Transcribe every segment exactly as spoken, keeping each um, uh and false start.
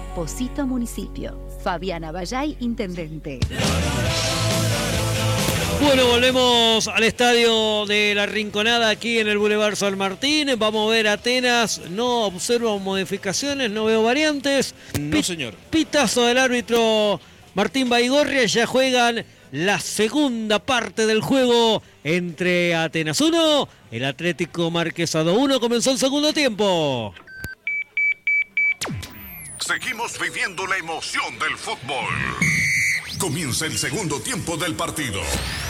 Posito Municipio. Fabiana Bayay, intendente. Bueno, volvemos al estadio de La Rinconada aquí en el Boulevard San Martín. Vamos a ver Atenas. No observo modificaciones, no veo variantes. No, señor. Pitazo del árbitro Martín Baigorria. Ya juegan la segunda parte del juego entre Atenas uno, el Atlético Marquesado uno. Comenzó el segundo tiempo. Seguimos viviendo la emoción del fútbol. Comienza el segundo tiempo del partido.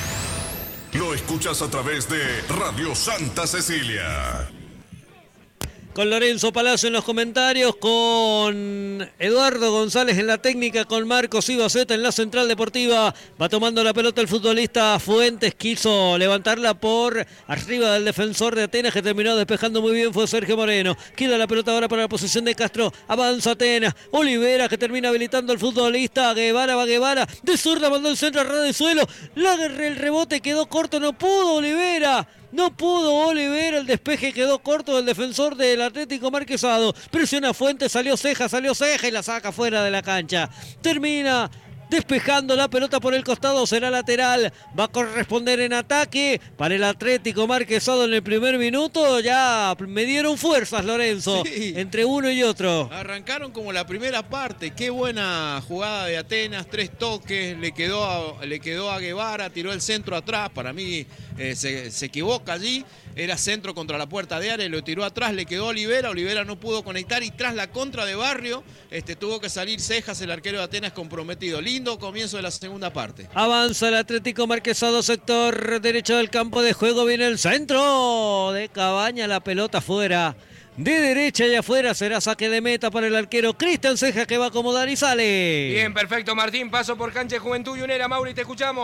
Lo escuchas a través de Radio Santa Cecilia. Con Lorenzo Palacio en los comentarios, con Eduardo González en la técnica, con Marcos Ibaceta en la central deportiva. Va tomando la pelota el futbolista Fuentes, quiso levantarla por arriba del defensor de Atenas, que terminó despejando muy bien, fue Sergio Moreno. Queda la pelota ahora para la posición de Castro, avanza Atenas, Olivera que termina habilitando al futbolista, Guevara va Guevara, de zurda mandó el centro a ras de suelo, la, el rebote quedó corto, no pudo Olivera. No pudo Olivera, el despeje quedó corto del defensor del Atlético Marquesado. Presiona Fuentes, salió Ceja, salió Ceja y la saca fuera de la cancha. Termina despejando la pelota por el costado, será lateral. Va a corresponder en ataque para el Atlético Marquesado en el primer minuto. Ya me dieron fuerzas, Lorenzo, sí, entre uno y otro. Arrancaron como la primera parte. Qué buena jugada de Atenas, tres toques, le quedó a, le quedó a Guevara, tiró el centro atrás. Para mí eh, se, se equivoca allí. Era centro contra la puerta de área, lo tiró atrás, le quedó a Olivera, Olivera no pudo conectar y tras la contra de Barrio este, tuvo que salir Cejas, el arquero de Atenas, comprometido. Lindo comienzo de la segunda parte. Avanza el Atlético Marquesado, sector derecho del campo de juego, viene el centro de Cabaña, la pelota afuera. De derecha y afuera será saque de meta para el arquero Cristian Ceja, que va a acomodar y sale. Bien, perfecto, Martín. Paso por cancha de Juventud Unera. Mauri, te escuchamos.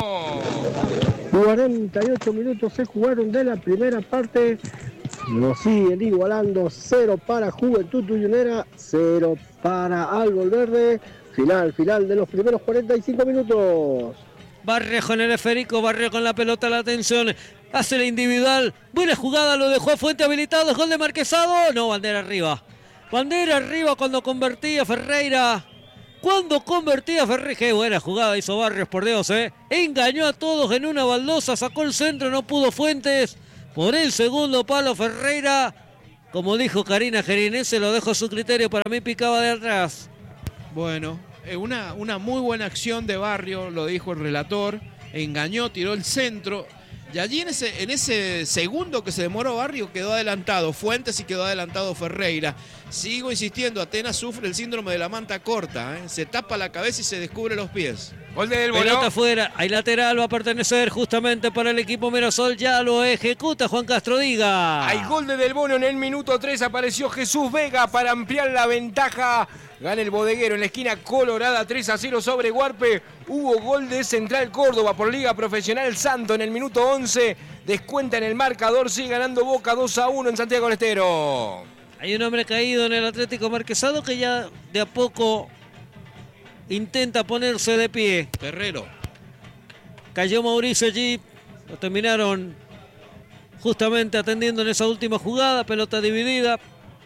cuarenta y ocho minutos se jugaron de la primera parte. Nos siguen igualando. Cero para Juventud Unera, cero para Árbol Verde. Final, final de los primeros cuarenta y cinco minutos. Barrio con el esférico, Barrio con la pelota, la atención. Hace la individual, buena jugada, lo dejó a Fuente habilitado, gol de Marquesado, no, bandera arriba. Bandera arriba cuando convertía Ferreira. Cuando convertía Ferreira, qué buena jugada hizo Barrios, por Dios, eh. Engañó a todos en una baldosa, sacó el centro, no pudo Fuentes. Por el segundo palo Ferreira, como dijo Karina Gerinés, se lo dejo a su criterio, para mí picaba de atrás. Bueno, una, una muy buena acción de Barrio, lo dijo el relator. Engañó, tiró el centro. Y allí en ese, en ese segundo que se demoró Barrio quedó adelantado Fuentes y quedó adelantado Ferreira. Sigo insistiendo, Atenas sufre el síndrome de la manta corta, ¿eh? Se tapa la cabeza y se descubre los pies. Gol del Bono. Pelota afuera, hay lateral, va a pertenecer justamente para el equipo Mirasol, ya lo ejecuta Juan Castro, diga. Hay gol de Del Bono en el minuto tres, apareció Jesús Vega para ampliar la ventaja. Gana el bodeguero en la esquina colorada, tres a cero sobre Guarpe. Hubo gol de Central Córdoba por Liga Profesional Santo en el minuto once. Descuenta en el marcador, sigue ganando Boca dos a uno en Santiago del Estero. Hay un hombre caído en el Atlético Marquesado que ya de a poco intenta ponerse de pie. Terrero. Cayó Mauricio allí, lo terminaron justamente atendiendo en esa última jugada, pelota dividida.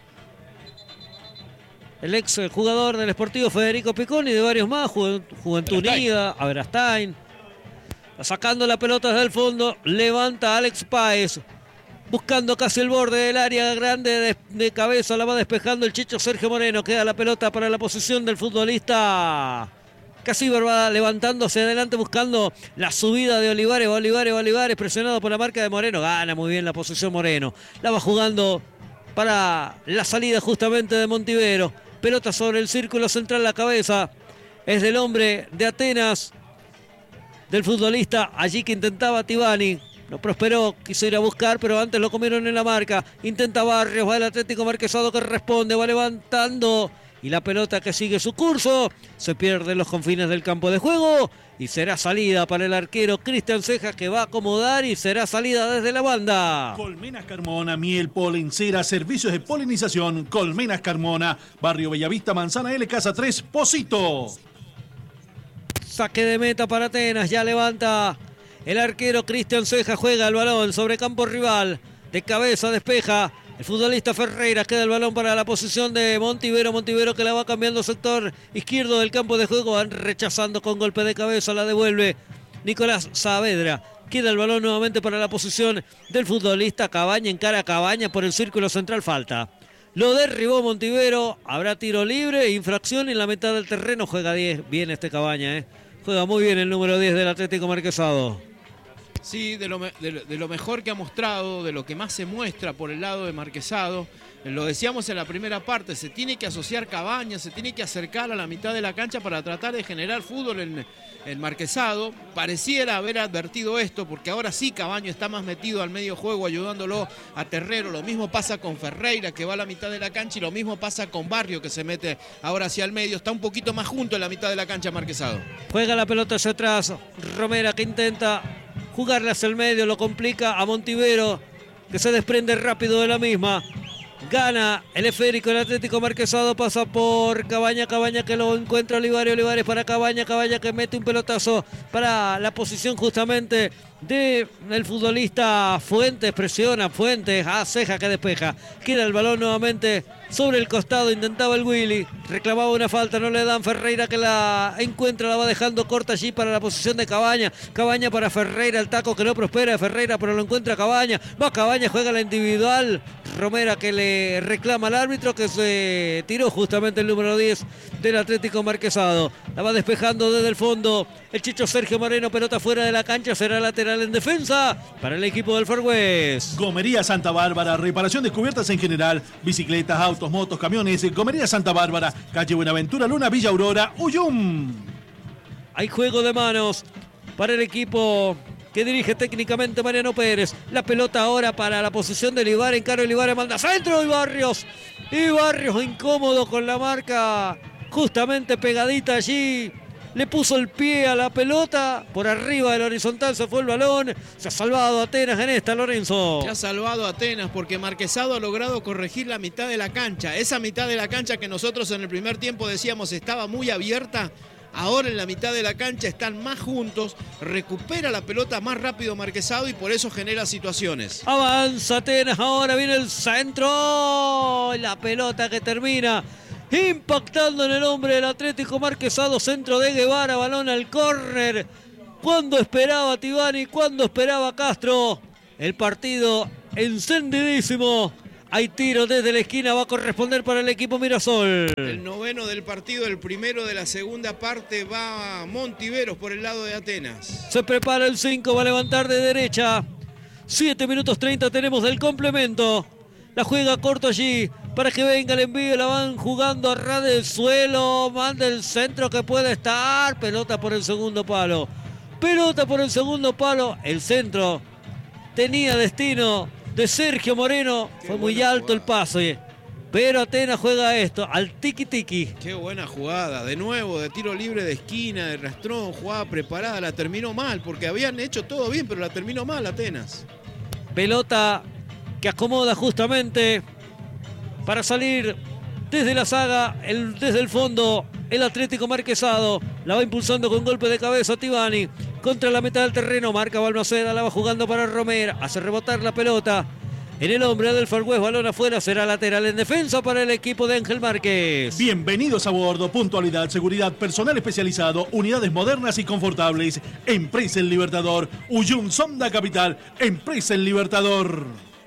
El ex jugador del Sportivo Federico Picconi y de varios más, Juventud Unida, Aberastain. Sacando la pelota desde el fondo, levanta Alex Páez, buscando casi el borde del área grande de, de cabeza, la va despejando el Chicho Sergio Moreno, queda la pelota para la posición del futbolista Casíbar, va levantándose adelante buscando la subida de Olivares, va Olivares, va Olivares, presionado por la marca de Moreno, gana muy bien la posición Moreno, la va jugando para la salida justamente de Montivero. Pelota sobre el círculo central, la cabeza es del hombre de Atenas, del futbolista allí que intentaba Tibani. No prosperó, quiso ir a buscar, pero antes lo comieron en la marca. Intenta Barrios, va el Atlético Marquesado que responde, va levantando. Y la pelota que sigue su curso, se pierde en los confines del campo de juego. Y será salida para el arquero Cristian Cejas, que va a acomodar y será salida desde la banda. Colmenas Carmona, miel, polen, cera, servicios de polinización. Colmenas Carmona, Barrio Bellavista, Manzana L, Casa tres, Pocito. Saque de meta para Atenas, ya levanta el arquero Cristian Cejas, juega el balón sobre campo rival. De cabeza despeja, El futbolista Ferreira, queda el balón para la posición de Montivero. Montivero que la va cambiando sector izquierdo del campo de juego. Van rechazando con golpe de cabeza. La devuelve Nicolás Saavedra. Queda el balón nuevamente para la posición del futbolista Cabaña. Encara a Cabaña por el círculo central. Falta. Lo derribó Montivero. Habrá tiro libre. Infracción en la mitad del terreno. Juega diez. Bien este Cabaña, ¿eh? Juega muy bien el número diez del Atlético Marquesado. Sí, de lo, de, lo, de lo mejor que ha mostrado, de lo que más se muestra por el lado de Marquesado. Lo decíamos en la primera parte, se tiene que asociar Cabaña, se tiene que acercar a la mitad de la cancha para tratar de generar fútbol en el Marquesado. Pareciera haber advertido esto, porque ahora sí Cabaña está más metido al medio juego, ayudándolo a Terrero. Lo mismo pasa con Ferreira, que va a la mitad de la cancha, y lo mismo pasa con Barrio, que se mete ahora hacia el medio. Está un poquito más junto en la mitad de la cancha Marquesado. Juega la pelota hacia atrás, Romera que intenta jugarle hacia el medio, lo complica a Montivero, que se desprende rápido de la misma. Gana el esférico, el Atlético Marquesado, pasa por Cabaña, Cabaña que lo encuentra Olivares, Olivares para Cabaña, Cabaña que mete un pelotazo para la posición justamente del futbolista Fuentes, presiona Fuentes, a Ceja que despeja, queda el balón nuevamente sobre el costado, intentaba el Willy, reclamaba una falta, no le dan. Ferreira que la encuentra, la va dejando corta allí para la posición de Cabaña, Cabaña para Ferreira, el taco que no prospera de Ferreira, pero lo encuentra Cabaña, va Cabaña, juega la individual, Romera que le reclama al árbitro, que se tiró justamente el número diez del Atlético Marquesado, la va despejando desde el fondo el Chicho Sergio Moreno, pelota fuera de la cancha, será lateral en defensa para el equipo del Far West. Gomería Santa Bárbara, reparación de cubiertas en general, bicicletas, autos, motos, camiones. Gomería Santa Bárbara, calle Buenaventura Luna, Villa Aurora, Uyum. Hay juego de manos para el equipo que dirige técnicamente Mariano Pérez. La pelota ahora para la posición de Olivares. Encara Olivares, manda centro y Barrios. Y Barrios incómodo con la marca justamente pegadita allí. Le puso el pie a la pelota, por arriba del horizontal se fue el balón. Se ha salvado Atenas en esta, Lorenzo. Se ha salvado Atenas porque Marquesado ha logrado corregir la mitad de la cancha. Esa mitad de la cancha que nosotros en el primer tiempo decíamos estaba muy abierta, ahora en la mitad de la cancha están más juntos, recupera la pelota más rápido Marquesado y por eso genera situaciones. Avanza Atenas, ahora viene el centro. La pelota que termina impactando en el hombre del Atlético Marquesado, centro de Guevara, balón al córner. Cuando esperaba Tibani, cuando esperaba Castro. El partido encendidísimo. Hay tiro desde la esquina, va a corresponder para el equipo Mirasol. El noveno del partido, el primero de la segunda parte, va Montiveros por el lado de Atenas. Se prepara el cinco, va a levantar de derecha. siete minutos treinta tenemos del complemento. La juega corto allí para que venga el envío. La van jugando a ras del suelo. Manda el centro que puede estar. Pelota por el segundo palo. Pelota por el segundo palo. El centro tenía destino de Sergio Moreno. Qué Fue muy alto jugada. El pase. Pero Atenas juega esto al tiki tiki. Qué buena jugada. De nuevo, de tiro libre de esquina, de rastrón, jugada preparada. La terminó mal porque habían hecho todo bien, pero la terminó mal Atenas. Pelota que acomoda justamente para salir desde la saga, el, desde el fondo, el Atlético Marquesado. La va impulsando con golpe de cabeza Tibani. Contra la mitad del terreno, marca Balmaceda, la va jugando para Romera. Hace rebotar la pelota en el hombre del Far West, balón afuera, será lateral en defensa para el equipo de Ángel Márquez. Bienvenidos a bordo, puntualidad, seguridad, personal especializado, unidades modernas y confortables. Empresa El Libertador, Uyum Sonda Capital, Empresa El Libertador.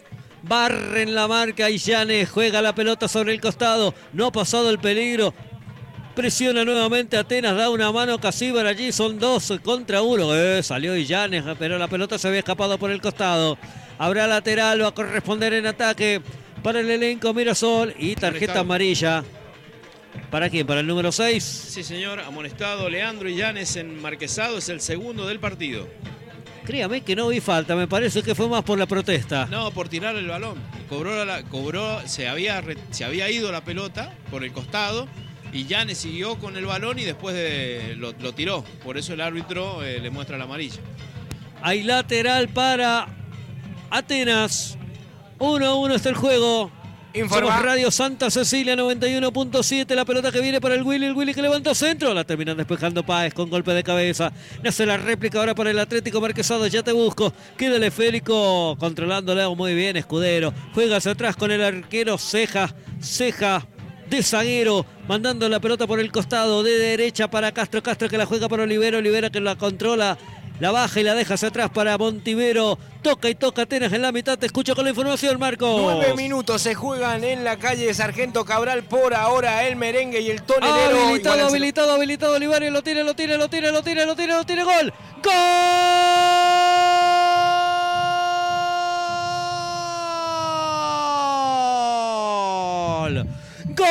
Barren la marca y Llanes juega la pelota sobre el costado. No ha pasado el peligro. Presiona nuevamente Atenas, da una mano Casíbar allí. Son dos contra uno. Eh, salió Illanes, pero la pelota se había escapado por el costado. Habrá lateral, va a corresponder en ataque para el elenco Mirasol. Y tarjeta amarilla. ¿Para quién? ¿Para el número seis? Sí, señor. Amonestado Leandro Illanes en Marquesado. Es el segundo del partido. Créame que no vi falta, me parece que fue más por la protesta. No, por tirar el balón. Cobró, la, cobró se, había, se había ido la pelota por el costado y Llanes siguió con el balón y después de, lo, lo tiró. Por eso el árbitro eh, le muestra la amarilla. Hay lateral para Atenas. uno a uno está el juego. Informa. Somos Radio Santa Cecilia noventa y uno punto siete. La pelota que viene para el Willy. El Willy que levanta centro. La terminan despejando Páez con golpe de cabeza. Nace la réplica ahora para el Atlético Marquesado. Ya te busco. Queda el esférico controlándolo muy bien. Escudero. Juega hacia atrás con el arquero Ceja. Ceja. De zaguero, mandando la pelota por el costado de derecha para Castro. Castro que la juega para Olivera. Olivera que la controla. La baja y la deja hacia atrás para Montivero. Toca y toca Atenas en la mitad. Te escucho con la información, Marcos. Nueve minutos se juegan en la calle Sargento Cabral. Por ahora el merengue y el tonelero. Habilitado, habilitado, habilitado. Olivares lo tira, lo tira, lo tira, lo tira, lo tira, lo tira. Gol. ¡Gol! ¡Gol!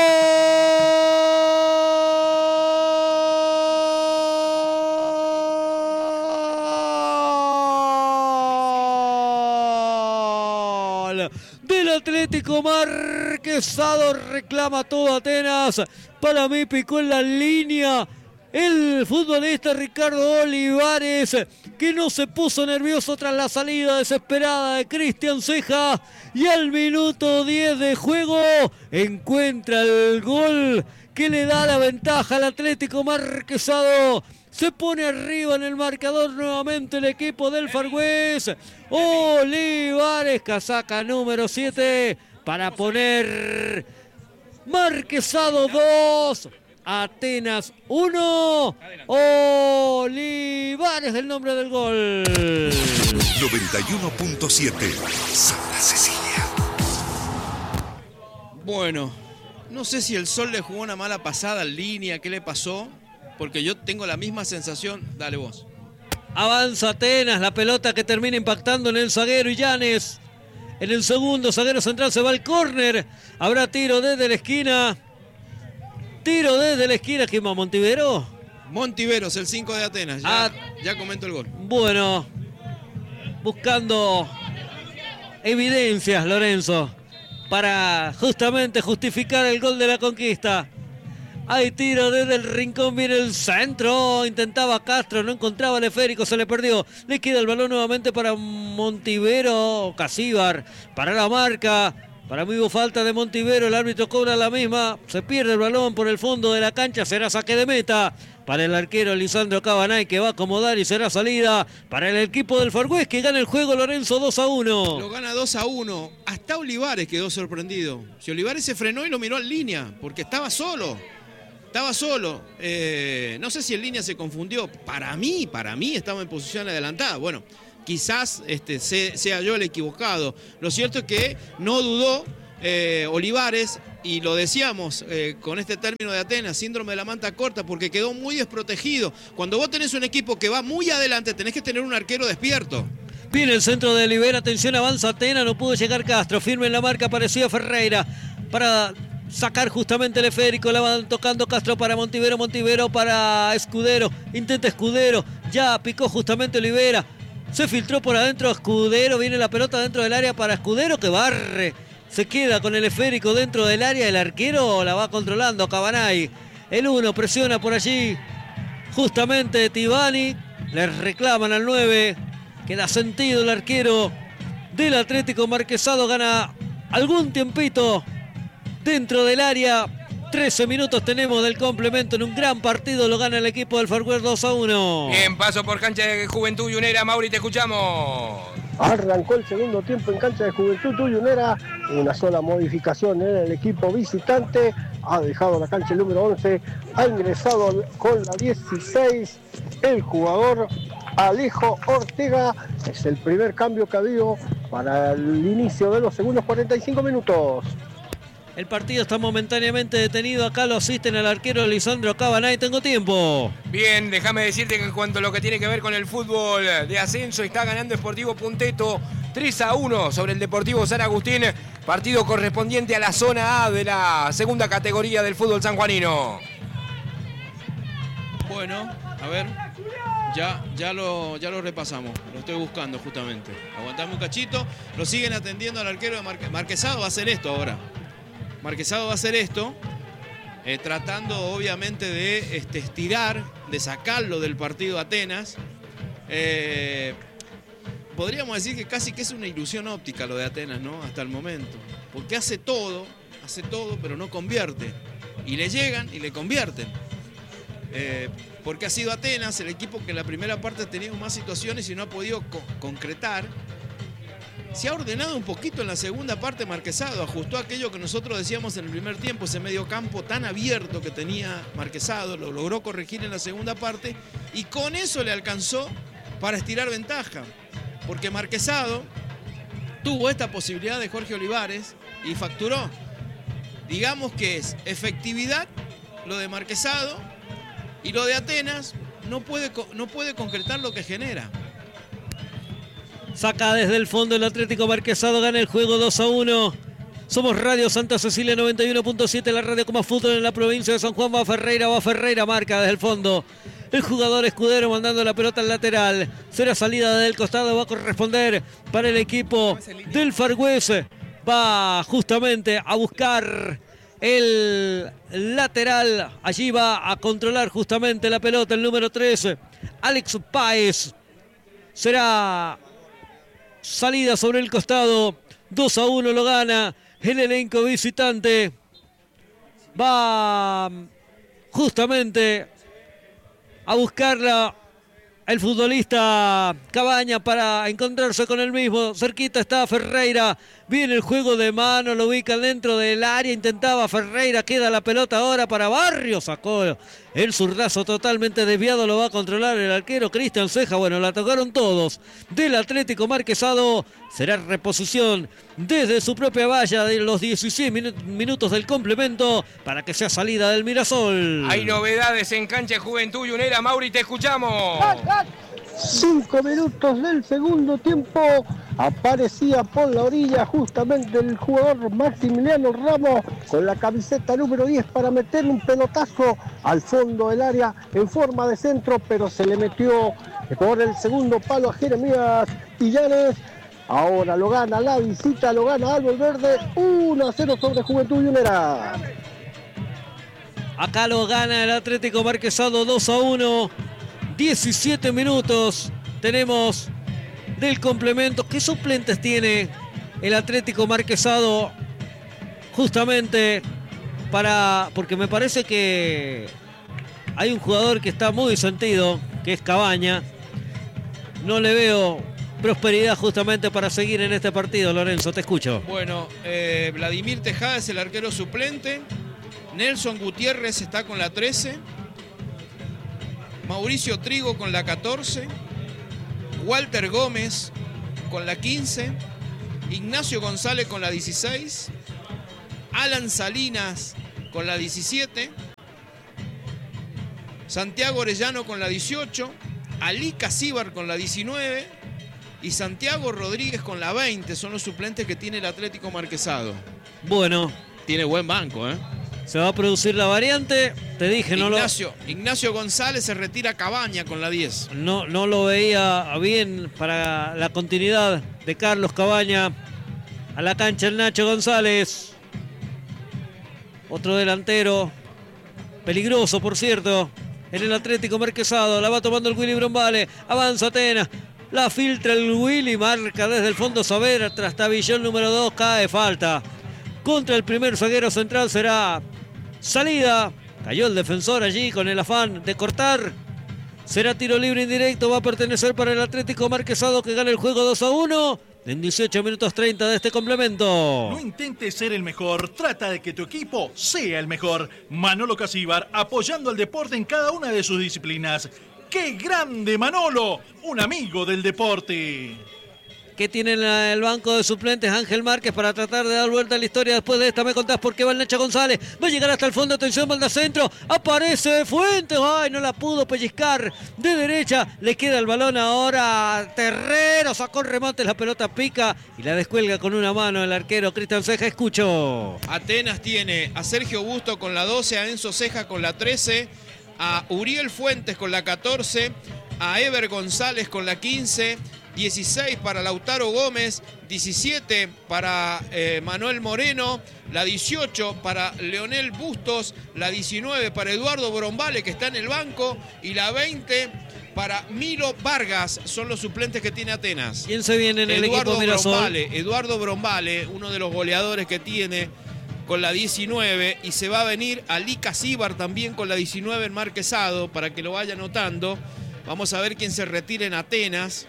Del Atlético Marquesado, reclama todo Atenas. Para mí picó en la línea el futbolista Ricardo Olivares, que no se puso nervioso tras la salida desesperada de Cristian Ceja, y al minuto diez de juego encuentra el gol que le da la ventaja al Atlético Marquesado. Se pone arriba en el marcador nuevamente el equipo del Far West. Olivares, casaca número siete, para poner Marquesado dos, Atenas uno. Olivares, el nombre del gol. noventa y uno punto siete, Santa Cecilia. Bueno, no sé si el Sol le jugó una mala pasada en línea, ¿qué le pasó? Porque yo tengo la misma sensación. Dale vos. Avanza Atenas, la pelota que termina impactando en el zaguero Illanes. En el segundo, zaguero central se va al córner. Habrá tiro desde la esquina. Tiro desde la esquina. ¿Quién va? ¿Montivero? Montiveros, el cinco de Atenas. Ya, Ah, ya comento el gol. Bueno, buscando evidencias, Lorenzo, para justamente justificar el gol de la conquista. Hay tiro desde el rincón, viene el centro, intentaba Castro, no encontraba el esférico, se le perdió. Le queda el balón nuevamente para Montivero, Casíbar, para la marca. Para mí hubo falta de Montivero, el árbitro cobra la misma, se pierde el balón por el fondo de la cancha, será saque de meta para el arquero Lisandro Cabanay, que va a acomodar y será salida para el equipo del Far West, que gana el juego, Lorenzo, dos a uno. Lo gana dos a uno. Hasta Olivares quedó sorprendido. Si Olivares se frenó y lo miró en línea, porque estaba solo. Estaba solo. Eh, no sé si en línea se confundió. Para mí, para mí estaba en posición adelantada. Bueno, quizás este, sea yo el equivocado. Lo cierto es que no dudó eh, Olivares, y lo decíamos eh, con este término de Atenas, síndrome de la manta corta, porque quedó muy desprotegido. Cuando vos tenés un equipo que va muy adelante, tenés que tener un arquero despierto. Viene el centro de Olivera, atención, avanza Atenas, no pudo llegar Castro, firme en la marca, apareció Ferreira para sacar justamente el esférico, la van tocando Castro para Montivero, Montivero para Escudero, intenta Escudero, ya picó justamente Olivera, se filtró por adentro Escudero, viene la pelota dentro del área para Escudero que barre, se queda con el esférico dentro del área, el arquero la va controlando Cabanay, el uno presiona por allí justamente Tibani, le reclaman al nueve, queda sentido el arquero del Atlético Marquesado, gana algún tiempito dentro del área. trece minutos tenemos del complemento en un gran partido, lo gana el equipo del Far West dos a uno. Bien, paso por cancha de Juventud Yunera. Mauri, te escuchamos. Arrancó el segundo tiempo en cancha de Juventud Tuyunera, una sola modificación en el equipo visitante, ha dejado la cancha el número once, ha ingresado con la dieciséis el jugador Alejo Ortega, es el primer cambio que ha habido para el inicio de los segundos cuarenta y cinco minutos. El partido está momentáneamente detenido. Acá lo asisten al arquero Lisandro Cabanay. Tengo tiempo. Bien, déjame decirte que en cuanto a lo que tiene que ver con el fútbol de ascenso, está ganando Sportivo Punteto tres a uno sobre el Deportivo San Agustín. Partido correspondiente a la zona A de la segunda categoría del fútbol sanjuanino. Bueno, a ver. Ya, ya, lo, ya lo repasamos. Lo estoy buscando justamente. Aguantame un cachito. Lo siguen atendiendo al arquero de Marque, Marquesado. Va a hacer esto ahora. Marquesado va a hacer esto, eh, tratando obviamente de este, estirar, de sacarlo del partido Atenas. Eh, podríamos decir que casi que es una ilusión óptica lo de Atenas, ¿no? Hasta el momento. porque hace todo, hace todo, pero no convierte. Y le llegan y le convierten. Eh, porque ha sido Atenas el equipo que en la primera parte ha tenido más situaciones y no ha podido co- concretar. Se ha ordenado un poquito en la segunda parte Marquesado, ajustó aquello que nosotros decíamos en el primer tiempo, ese medio campo tan abierto que tenía Marquesado, lo logró corregir en la segunda parte y con eso le alcanzó para estirar ventaja. Porque Marquesado tuvo esta posibilidad de Jorge Olivares y facturó. Digamos que es efectividad lo de Marquesado y lo de Atenas no puede, no puede concretar lo que genera. Saca desde el fondo el Atlético Marquesado, gana el juego dos a uno. Somos Radio Santa Cecilia noventa y uno punto siete, la radio con más fútbol en la provincia de San Juan. Va Ferreira, va Ferreira, marca desde el fondo. El jugador Escudero mandando la pelota al lateral. Será salida del costado, va a corresponder para el equipo del Fargüez. Va justamente a buscar el lateral. Allí va a controlar justamente la pelota el número tres, Alex Páez. Será salida sobre el costado. dos a uno lo gana el elenco visitante. Va justamente a buscarla el futbolista Cabaña para encontrarse con el mismo. Cerquita está Ferreira. Viene el juego de mano, lo ubican dentro del área. Intentaba Ferreira, queda la pelota ahora para Barrios. Sacó el zurdazo totalmente desviado, lo va a controlar el arquero Cristian Ceja. Bueno, la tocaron todos del Atlético Marquesado. Será reposición desde su propia valla de los dieciséis minutos del complemento para que sea salida del Mirasol. Hay novedades en cancha de Juventud Unera. Mauri, te escuchamos. Cinco minutos del segundo tiempo. Aparecía por la orilla justamente el jugador Maximiliano Ramos con la camiseta número diez para meter un pelotazo al fondo del área en forma de centro, pero se le metió por el segundo palo a Jeremías Illanes. Ahora lo gana la visita, lo gana Árbol Verde, uno a cero sobre Juventud Unera. Acá lo gana el Atlético Marquesado dos a uno. diecisiete minutos tenemos del complemento. ¿Qué suplentes tiene el Atlético Marquesado? Justamente para... porque me parece que hay un jugador que está muy sentido, que es Cabaña. No le veo prosperidad justamente para seguir en este partido. Lorenzo, te escucho. Bueno, eh, Vladimir Tejada es el arquero suplente. Nelson Gutiérrez está con la trece. Mauricio Trigo con la catorce. Walter Gómez con la quince. Ignacio González con la dieciséis. Alan Salinas con la diecisiete. Santiago Orellano con la dieciocho. Ali Casíbar con la diecinueve. Y Santiago Rodríguez con la veinte. Son los suplentes que tiene el Atlético Marquesado. Bueno. Tiene buen banco, ¿eh? Se va a producir la variante. Te dije, no Ignacio, lo... Ignacio González se retira Cabaña con la diez. No, no lo veía bien para la continuidad de Carlos Cabaña. A la cancha el Nacho González. Otro delantero. Peligroso, por cierto. En el Atlético Marquesado. La va tomando el Willy Brombale. Avanza Atenas. La filtra el Willy. Marca desde el fondo Savera. Tras Tabillón número dos. Cae falta. Contra el primer zaguero central será salida. Cayó el defensor allí con el afán de cortar. Será tiro libre indirecto. Va a pertenecer para el Atlético Marquesado, que gana el juego dos a uno. En dieciocho minutos treinta de este complemento. No intentes ser el mejor, trata de que tu equipo sea el mejor. Manolo Casíbar, apoyando al deporte en cada una de sus disciplinas. ¡Qué grande Manolo! Un amigo del deporte. ¿Qué tiene en el banco de suplentes Ángel Márquez para tratar de dar vuelta a la historia? Después de esta me contás por qué va el Nacho González. Va a llegar hasta el fondo, atención, manda centro. Aparece Fuentes. Ay, no la pudo pellizcar de derecha. Le queda el balón ahora a Terrero. Sacó el remate, la pelota pica y la descuelga con una mano el arquero Cristian Ceja. Escucho. Atenas tiene a Sergio Busto con la doce, a Enzo Ceja con la trece, a Uriel Fuentes con la catorce, a Ever González con la quince, dieciséis para Lautaro Gómez, diecisiete para eh, Manuel Moreno, la dieciocho para Leonel Bustos, la diecinueve para Eduardo Brombale, que está en el banco, y la veinte para Milo Vargas. Son los suplentes que tiene Atenas. ¿Quién se viene en el Eduardo equipo Mirasol? Brombale, Eduardo Brombale, uno de los goleadores que tiene con la diecinueve, y se va a venir Ali Casíbar también con la diecinueve en Marquesado, para que lo vaya anotando. Vamos a ver quién se retira en Atenas.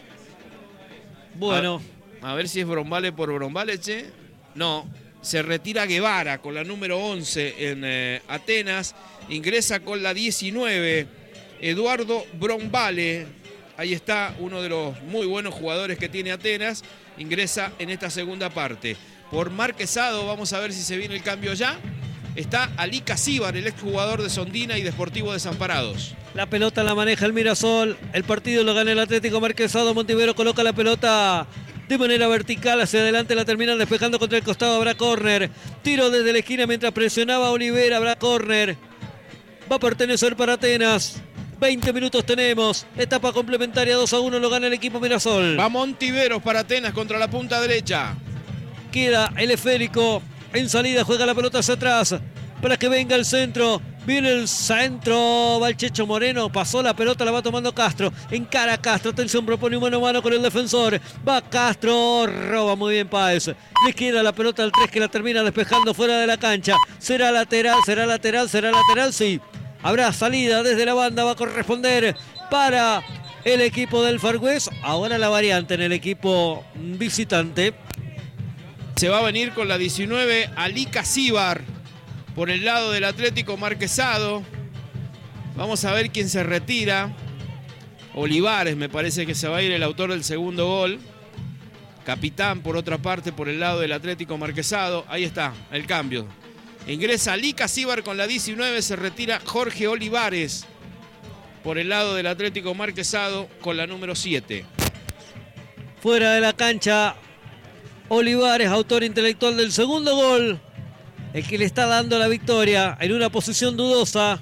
Bueno. A, a ver si es Brombale por Brombale, che. No, se retira Guevara con la número once en eh, Atenas. Ingresa con la diecinueve Eduardo Brombale. Ahí está, uno de los muy buenos jugadores que tiene Atenas. Ingresa en esta segunda parte. Por Marquesado, vamos a ver si se viene el cambio ya. Está Ali Casíbar, el exjugador de Sondina y de Sportivo Desamparados. La pelota la maneja el Mirasol. El partido lo gana el Atlético Marquesado. Montivero coloca la pelota de manera vertical hacia adelante. La terminan despejando contra el costado. Habrá córner. Tiro desde la esquina mientras presionaba a Olivera. Habrá córner. Va a pertenecer para Atenas. veinte minutos tenemos. Etapa complementaria, dos a uno lo gana el equipo Mirasol. Va Montiveros para Atenas contra la punta derecha. Queda el esférico en salida, juega la pelota hacia atrás para que venga el centro. Viene el centro, va el Checho Moreno, pasó la pelota, la va tomando Castro. Encara Castro, atención, propone un mano a mano con el defensor. Va Castro, roba muy bien Páez. Le queda la pelota al tres que la termina despejando fuera de la cancha. Será lateral, será lateral, será lateral, sí. Habrá salida desde la banda, va a corresponder para el equipo del Far West. Ahora la variante en el equipo visitante. Se va a venir con la diecinueve Ali Casíbar por el lado del Atlético Marquesado. Vamos a ver quién se retira. Olivares me parece que se va a ir, el autor del segundo gol. Capitán por otra parte por el lado del Atlético Marquesado. Ahí está el cambio. Ingresa Ali Casíbar con la diecinueve, se retira Jorge Olivares por el lado del Atlético Marquesado con la número siete. Fuera de la cancha, Olivares, autor intelectual del segundo gol, el que le está dando la victoria en una posición dudosa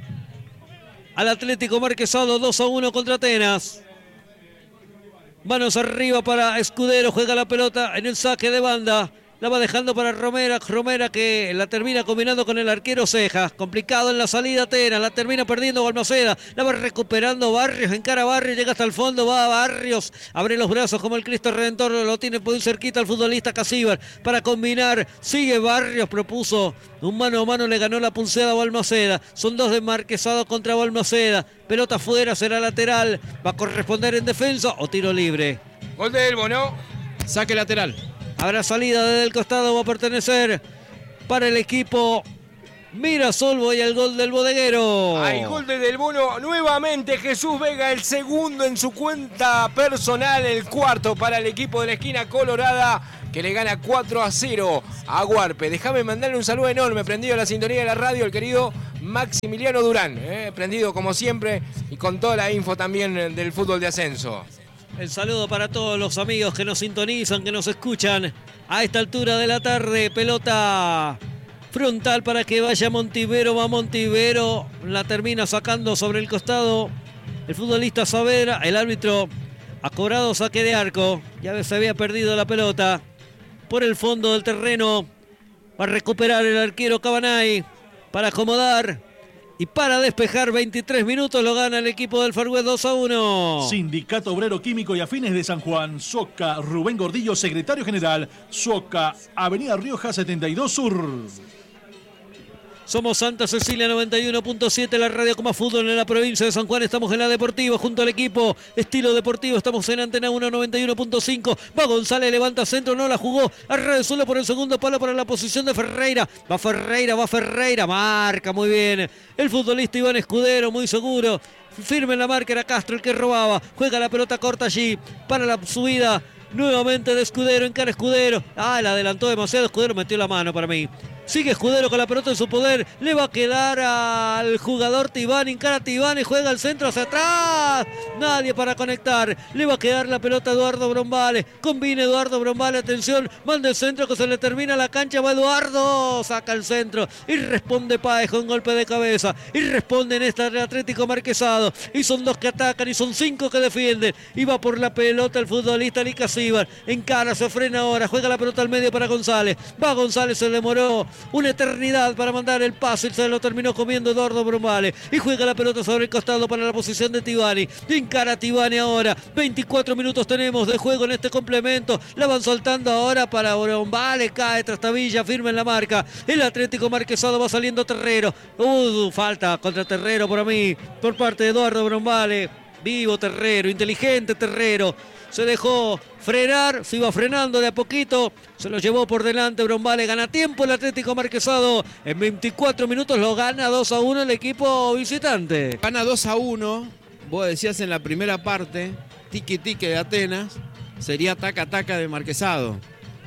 al Atlético Marquesado. Dos a uno contra Atenas. Manos arriba para Escudero, juega la pelota en el saque de banda. La va dejando para Romera, Romera que la termina combinando con el arquero Cejas. Complicado en la salida Atenas, la termina perdiendo Balmaceda. La va recuperando Barrios, encara Barrios, llega hasta el fondo, va a Barrios. Abre los brazos como el Cristo Redentor, lo tiene muy cerquita el futbolista Casíbar para combinar. Sigue Barrios, propuso un mano a mano, le ganó la pulseada a Balmaceda. Son dos de Marquesado contra Balmaceda. Pelota afuera, será lateral. Va a corresponder en defensa o tiro libre. Gol de Elbo, ¿no? Saque lateral. Habrá salida desde el costado, va a pertenecer para el equipo Mirasol. Voy al gol del bodeguero. Hay gol de Del Bono. Nuevamente Jesús Vega, el segundo en su cuenta personal, el cuarto para el equipo de la esquina colorada, que le gana cuatro a cero a Guarpe. Déjame mandarle un saludo enorme, prendido a la sintonía de la radio, el querido Maximiliano Durán, eh, prendido como siempre y con toda la info también del fútbol de ascenso. El saludo para todos los amigos que nos sintonizan, que nos escuchan a esta altura de la tarde. Pelota frontal para que vaya Montivero. Va Montivero, la termina sacando sobre el costado el futbolista Saavedra. El árbitro ha cobrado saque de arco. Ya se había perdido la pelota por el fondo del terreno. Va a recuperar el arquero Cabanay para acomodar. Y para despejar, veintitrés minutos, lo gana el equipo del Far West dos a uno. Sindicato Obrero Químico y Afines de San Juan, Soca, Rubén Gordillo, secretario general, Soca, Avenida Rioja setenta y dos Sur. Somos Santa Cecilia noventa y uno punto siete, la radio como fútbol en la provincia de San Juan. Estamos en la Deportiva junto al equipo Estilo Deportivo. Estamos en Antena uno noventa y uno punto cinco. Va González, levanta centro, no la jugó. Arrede solo por el segundo palo para la posición de Ferreira. Va Ferreira, va Ferreira, marca muy bien. El futbolista Iván Escudero, muy seguro. Firme en la marca, era Castro el que robaba. Juega la pelota corta allí para la subida nuevamente de Escudero, encara Escudero. Ah, la adelantó demasiado Escudero, metió la mano para mí. Sigue Escudero con la pelota en su poder. Le va a quedar al jugador Tibani. Encara Tibani, juega al centro hacia atrás. Nadie para conectar. Le va a quedar la pelota a Eduardo Brombale. Combina Eduardo Brombale. Atención. Manda el centro que se le termina la cancha. Va Eduardo. Saca el centro. Y responde Páez con golpe de cabeza. Y responde en esta el Atlético Marquesado. Y son dos que atacan y son cinco que defienden. Y va por la pelota el futbolista Licasíbar. Encara, se frena ahora. Juega la pelota al medio para González. Va González, se demoró una eternidad para mandar el pase y se lo terminó comiendo Eduardo Brombale. Y juega la pelota sobre el costado para la posición de Tibani. Encara Tibani ahora. veinticuatro minutos tenemos de juego en este complemento. La van soltando ahora para Brombale. Cae Trastavilla, firme en la marca. El Atlético Marquesado va saliendo Terrero. Uh, falta contra Terrero por mí. Por parte de Eduardo Brombale. Vivo Terrero, inteligente Terrero. Se dejó frenar, se iba frenando de a poquito, se lo llevó por delante Brombale, gana tiempo el Atlético Marquesado, en veinticuatro minutos lo gana dos a uno el equipo visitante. Gana dos a uno, vos decías en la primera parte, tiki tiki de Atenas, sería taca taca de Marquesado.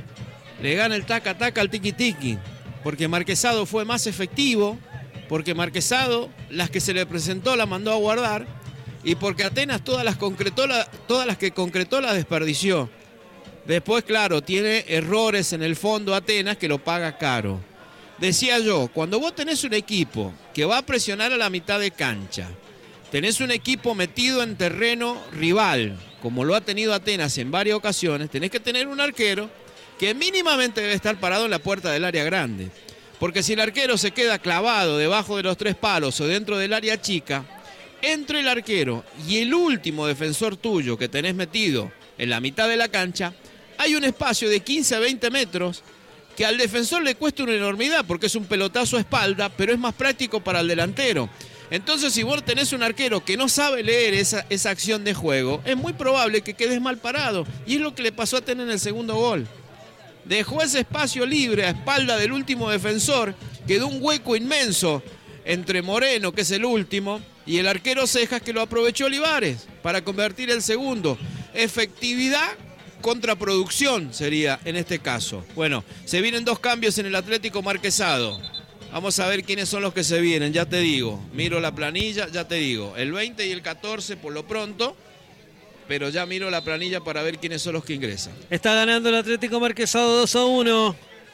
Le gana el taca taca al tiki tiki, porque Marquesado fue más efectivo, porque Marquesado las que se le presentó las mandó a guardar, y porque Atenas todas las concretó, la, todas las que concretó las desperdició. Después, claro, tiene errores en el fondo Atenas que lo paga caro. Decía yo, cuando vos tenés un equipo que va a presionar a la mitad de cancha, tenés un equipo metido en terreno rival, como lo ha tenido Atenas en varias ocasiones, tenés que tener un arquero que mínimamente debe estar parado en la puerta del área grande. Porque si el arquero se queda clavado debajo de los tres palos o dentro del área chica, entre el arquero y el último defensor tuyo que tenés metido en la mitad de la cancha, hay un espacio de quince a veinte metros que al defensor le cuesta una enormidad porque es un pelotazo a espalda, pero es más práctico para el delantero. Entonces, si vos tenés un arquero que no sabe leer esa, esa acción de juego, es muy probable que quedes mal parado. Y es lo que le pasó a Atenas en el segundo gol. Dejó ese espacio libre a espalda del último defensor, quedó un hueco inmenso entre Moreno, que es el último, y el arquero Cejas, que lo aprovechó Olivares para convertir el segundo. Efectividad contra producción sería en este caso. Bueno, se vienen dos cambios en el Atlético Marquesado. Vamos a ver quiénes son los que se vienen, ya te digo. Miro la planilla, ya te digo. El veinte y el catorce por lo pronto, pero ya miro la planilla para ver quiénes son los que ingresan. Está ganando el Atlético Marquesado dos a uno.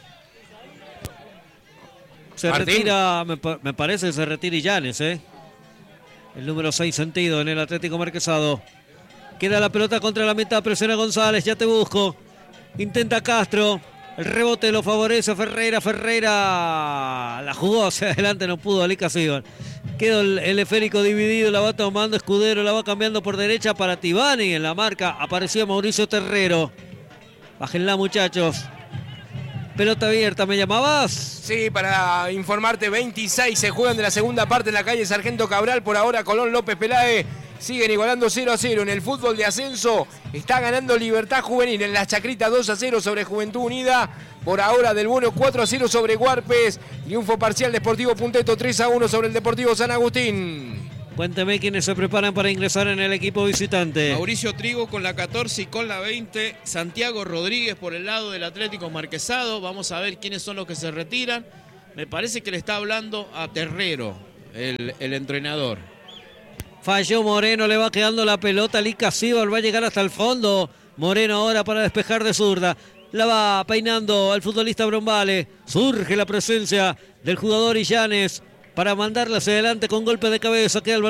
Se Martín. retira, me, me parece que se retira Illanes, ¿eh? El número seis sentido en el Atlético Marquesado. Queda la pelota contra la mitad, presiona González, ya te busco. Intenta Castro, el rebote lo favorece Ferreira, Ferreira la jugó hacia adelante, no pudo Licasíbar. Quedó el, el esférico dividido, la va tomando Escudero, la va cambiando por derecha para Tibani. En la marca apareció Mauricio Terrero. Bájenla, muchachos. Pelota abierta, ¿me llamabas? Sí, para informarte, veintiséis se juegan de la segunda parte en la calle Sargento Cabral. Por ahora Colón López Peláez siguen igualando cero a cero. En el fútbol de ascenso está ganando Libertad Juvenil en las Chacritas dos a cero sobre Juventud Unida. Por ahora Del Bono cuatro a cero sobre Guarpes. Triunfo parcial de Sportivo Punteto tres a uno sobre el Deportivo San Agustín. Cuénteme quiénes se preparan para ingresar en el equipo visitante. Mauricio Trigo con la catorce y con la veinte. Santiago Rodríguez por el lado del Atlético Marquesado. Vamos a ver quiénes son los que se retiran. Me parece que le está hablando a Terrero, el, el entrenador. Falló Moreno, le va quedando la pelota. Licasíbar va a llegar hasta el fondo. Moreno ahora para despejar de zurda. La va peinando al futbolista Brombale. Surge la presencia del jugador Illanes para mandarla hacia adelante con golpe de cabeza. Queda el